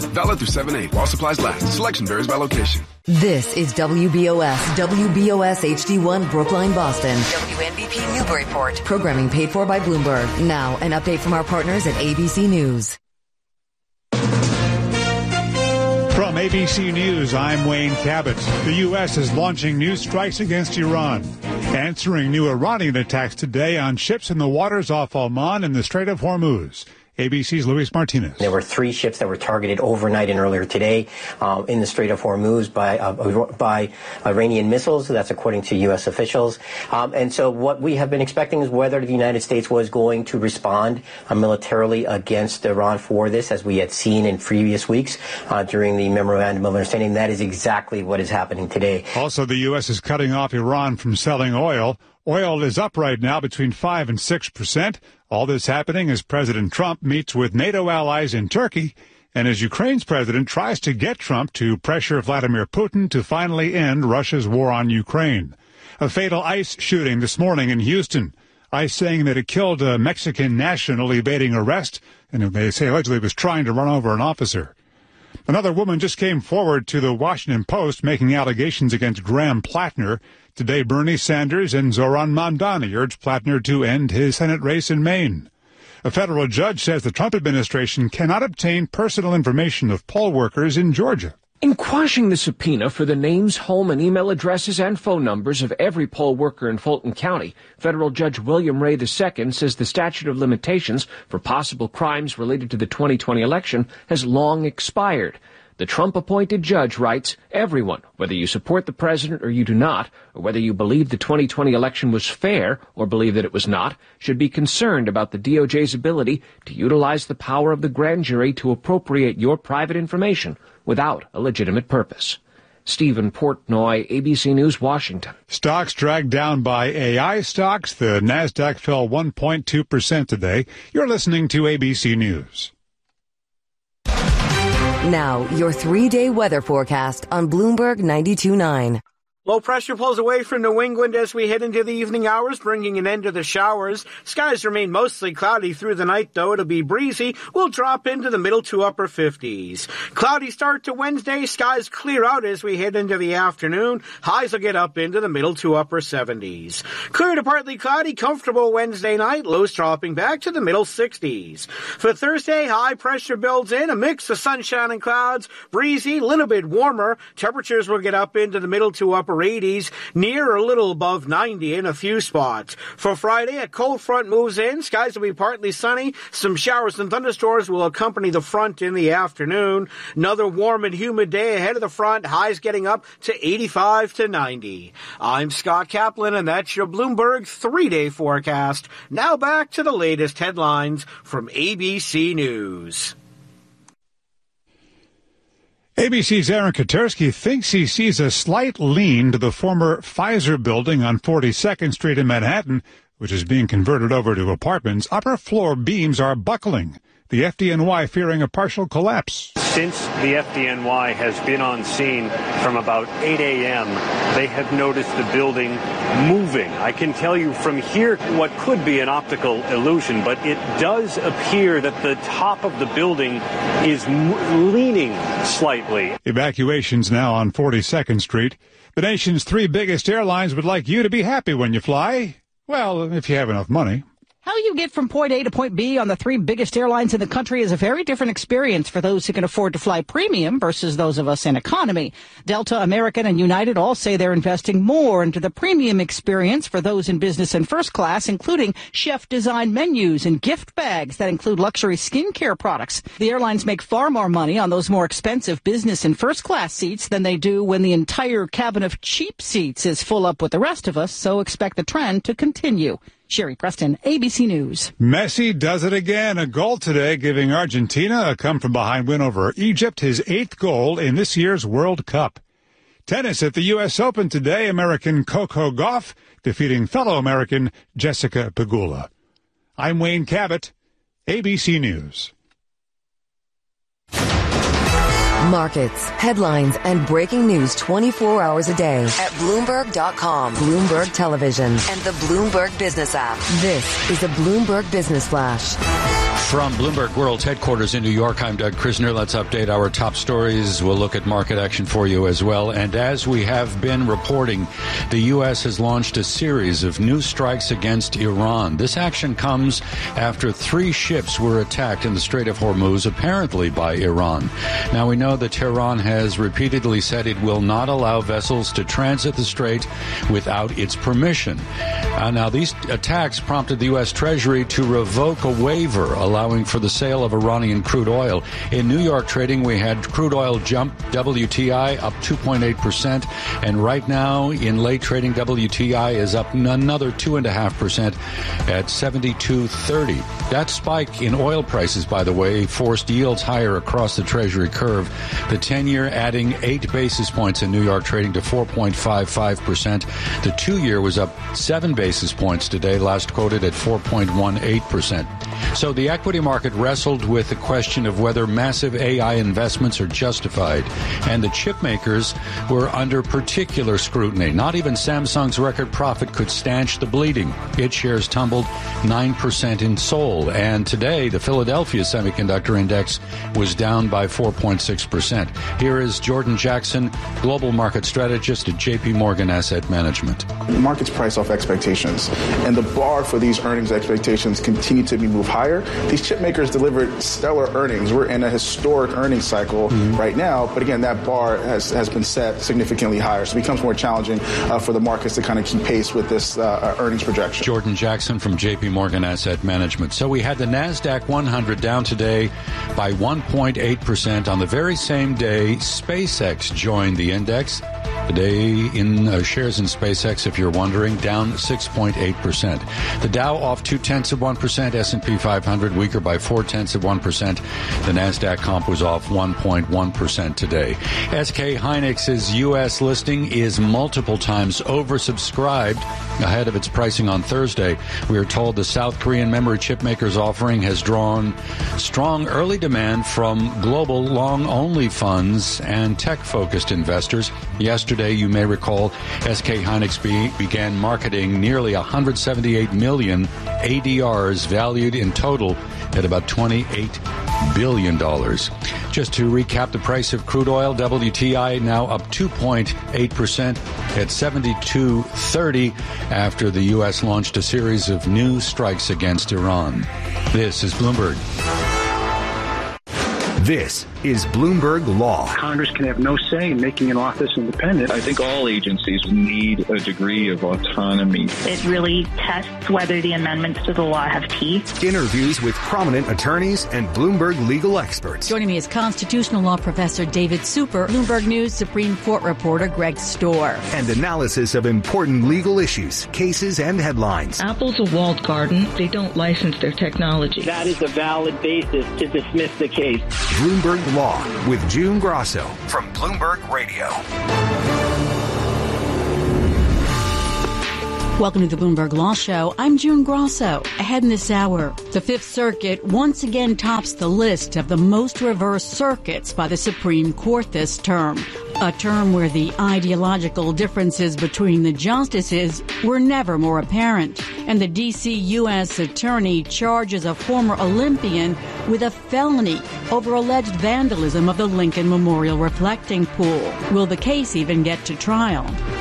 Valid through 7/8 while supplies last. Selection varies by location. This is WBOS HD1 Brookline, Boston. WNBP Newburyport. Programming paid for by Bloomberg. Now, an update from our partners at ABC News. From ABC News, I'm Wayne Cabot. The U.S. is launching new strikes against Iran, answering new Iranian attacks today on ships in the waters off Oman and the Strait of Hormuz. ABC's Luis Martinez. There were 3 ships that were targeted overnight and earlier today in the Strait of Hormuz by Iranian missiles. That's according to U.S. officials. And so what we have been expecting is whether the United States was going to respond militarily against Iran for this, as we had seen in previous weeks during the Memorandum of Understanding. That is exactly what is happening today. Also, the U.S. is cutting off Iran from selling oil. Oil is up right now between 5 and 6%. All this happening as President Trump meets with NATO allies in Turkey and as Ukraine's president tries to get Trump to pressure Vladimir Putin to finally end Russia's war on Ukraine. A fatal ICE shooting this morning in Houston. ICE saying that it killed a Mexican national evading arrest, and they say allegedly was trying to run over an officer. Another woman just came forward to the Washington Post making allegations against Graham Plattner. Today, Bernie Sanders and Zoran Mamdani urged Plattner to end his Senate race in Maine. A federal judge says the Trump administration cannot obtain personal information of poll workers in Georgia. In quashing the subpoena for the names, home, and email addresses and phone numbers of every poll worker in Fulton County, federal Judge William Ray II says the statute of limitations for possible crimes related to the 2020 election has long expired. The Trump-appointed judge writes, everyone, whether you support the president or you do not, or whether you believe the 2020 election was fair or believe that it was not, should be concerned about the DOJ's ability to utilize the power of the grand jury to appropriate your private information without a legitimate purpose. Stephen Portnoy, ABC News, Washington. Stocks dragged down by AI stocks. The Nasdaq fell 1.2% today. You're listening to ABC News. Now, your 3-day weather forecast on Bloomberg 92.9. Low pressure pulls away from New England as we head into the evening hours, bringing an end to the showers. Skies remain mostly cloudy through the night, though. It'll be breezy. We'll drop into the middle to upper 50s. Cloudy start to Wednesday. Skies clear out as we head into the afternoon. Highs will get up into the middle to upper 70s. Clear to partly cloudy, comfortable Wednesday night. Lows dropping back to the middle 60s. For Thursday, high pressure builds in. A mix of sunshine and clouds. Breezy, a little bit warmer. Temperatures will get up into the middle to upper 80s, near or a little above 90 in a few spots. For Friday, a cold front moves in. Skies will be partly sunny. Some showers and thunderstorms will accompany the front in the afternoon. Another warm and humid day ahead of the front. Highs getting up to 85 to 90. I'm Scott Kaplan, and that's your Bloomberg 3-day forecast. Now back to the latest headlines from ABC News. ABC's Aaron Katersky thinks he sees a slight lean to the former Pfizer building on 42nd Street in Manhattan, which is being converted over to apartments. Upper floor beams are buckling. The FDNY fearing a partial collapse. Since the FDNY has been on scene from about 8 a.m., they have noticed the building moving. I can tell you from here what could be an optical illusion, but it does appear that the top of the building is leaning slightly. Evacuations now on 42nd Street. The nation's 3 biggest airlines would like you to be happy when you fly. Well, if you have enough money. How you get from point A to point B on the 3 biggest airlines in the country is a very different experience for those who can afford to fly premium versus those of us in economy. Delta, American, and United all say they're investing more into the premium experience for those in business and first class, including chef-designed menus and gift bags that include luxury skincare products. The airlines make far more money on those more expensive business and first class seats than they do when the entire cabin of cheap seats is full up with the rest of us, so expect the trend to continue. Sherry Preston, ABC News. Messi does it again. A goal today, giving Argentina a come-from-behind win over Egypt, his 8th goal in this year's World Cup. Tennis at the U.S. Open today, American Coco Gauff defeating fellow American Jessica Pegula. I'm Wayne Cabot, ABC News. Markets, headlines, and breaking news 24 hours a day at Bloomberg.com, Bloomberg Television, and the Bloomberg Business app. This is a Bloomberg Business Flash. From Bloomberg World's headquarters in New York, I'm Doug Krisner. Let's update our top stories. We'll look at market action for you as well. And as we have been reporting, the U.S. has launched a series of new strikes against Iran. This action comes after 3 ships were attacked in the Strait of Hormuz, apparently by Iran. Now, we know that Tehran has repeatedly said it will not allow vessels to transit the strait without its permission. Now, these attacks prompted the U.S. Treasury to revoke a waiver allowing for the sale of Iranian crude oil. In New York trading, we had crude oil jump WTI up 2.8%, and right now in late trading, WTI is up another 2.5% at 72.30. That spike in oil prices, by the way, forced yields higher across the Treasury curve. The 10-year adding 8 basis points in New York trading to 4.55%. The 2-year was up 7 basis points today, last quoted at 4.18%. So the equity market wrestled with the question of whether massive AI investments are justified, and the chip makers were under particular scrutiny. Not even Samsung's record profit could stanch the bleeding. Its shares tumbled 9% in Seoul, and today the Philadelphia Semiconductor Index was down by 4.6%. Here is Jordan Jackson, global market strategist at JP Morgan Asset Management. The market's price off expectations, and the bar for these earnings expectations continue to be moved higher. These chip makers delivered stellar earnings. We're in a historic earnings cycle right now, but again, that bar has been set significantly higher, so it becomes more challenging for the markets to kind of keep pace with this earnings projection. Jordan Jackson from JP Morgan Asset Management. So we had the NASDAQ 100 down today by 1.8%. On the very same day, SpaceX joined the index. Today in shares in SpaceX, if you're wondering, down 6.8%. The Dow off 0.2%, S&P 500 weaker by 0.4%. The NASDAQ comp was off 1.1% today. SK Hynix's U.S. listing is multiple times oversubscribed ahead of its pricing on Thursday. We are told the South Korean memory chip maker's offering has drawn strong early demand from global long-only funds and tech-focused investors. Yesterday, you may recall, SK Hynix began marketing nearly 178 million ADRs valued in total at about $28 billion. Just to recap the price of crude oil, WTI now up 2.8% at 72.30 after the U.S. launched a series of new strikes against Iran. This is Bloomberg. This is Bloomberg Law. Congress can have no say in making an office independent. I think all agencies need a degree of autonomy. It really tests whether the amendments to the law have teeth. Interviews with prominent attorneys and Bloomberg legal experts. Joining me is constitutional law professor David Super, Bloomberg News Supreme Court reporter Greg Storr. And analysis of important legal issues, cases, and headlines. Apple's a walled garden. They don't license their technology. That is a valid basis to dismiss the case. Bloomberg Law with June Grosso from Bloomberg Radio. Welcome to the Bloomberg Law Show. I'm June Grosso. Ahead in this hour, the Fifth Circuit once again tops the list of the most reverse circuits by the Supreme Court this term. A term where the ideological differences between the justices were never more apparent. And the D.C. U.S. Attorney charges a former Olympian with a felony over alleged vandalism of the Lincoln Memorial reflecting pool. Will the case even get to trial?